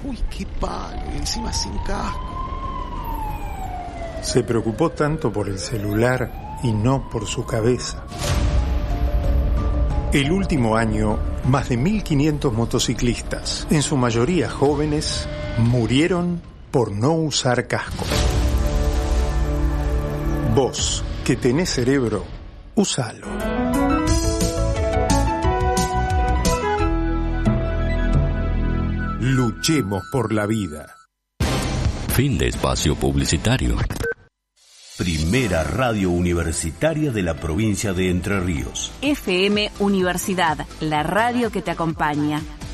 Uy, qué palo, encima sin casco. Se preocupó tanto por el celular y no por su cabeza. El último año, más de 1.500 motociclistas, en su mayoría jóvenes, murieron por no usar casco. Vos, que tenés cerebro, úsalo. Luchemos por la vida. Fin de espacio publicitario. Primera radio universitaria de la provincia de Entre Ríos. FM Universidad, la radio que te acompaña.